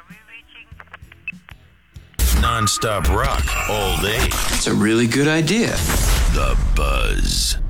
Non-stop rock all day. It's a really good idea. The Buzz.